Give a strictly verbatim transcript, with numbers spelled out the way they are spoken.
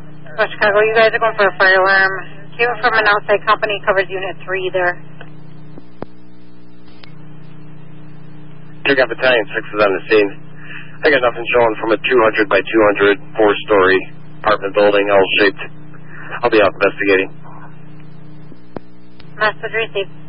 West Chicago, you guys are going for a fire alarm. Came from an outside company, covers unit three there. Two Battalion six is on the scene. I got nothing showing from a two hundred by two hundred four-story apartment building, L-shaped. I'll be out investigating. Message received.